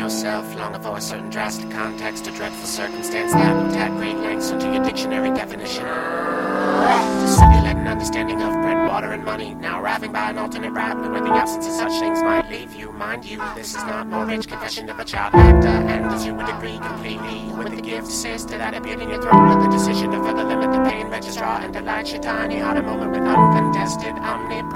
yourself, longing for a certain drastic context, a dreadful circumstance that will tag great lengths into your dictionary definition. To simulate an understanding of bread, water, and money, now arriving by an alternate route where the absence of such things might leave you. Mind you, this is not Mortgage Confession of a Child Actor, and as you would agree completely with the gift assist to that appeared in your throat, with the decision to further limit the pain registrar and delight your tiny heart a moment with uncontested omnipresence.